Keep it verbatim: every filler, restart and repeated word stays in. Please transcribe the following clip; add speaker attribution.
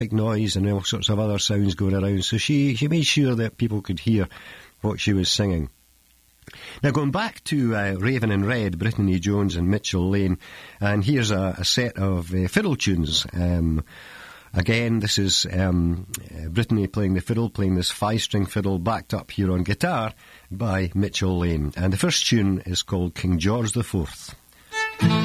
Speaker 1: noise and all sorts of other sounds going around, so she, she made sure that people could hear what she was singing. Now, going back to uh, Raven in Red, Brittany Jones and Mitchell Lane, and here's a, a set of uh, fiddle tunes. Um, again, this is um, uh, Brittany playing the fiddle, playing this five-string fiddle, backed up here on guitar by Mitchell Lane. And the first tune is called King George the Fourth.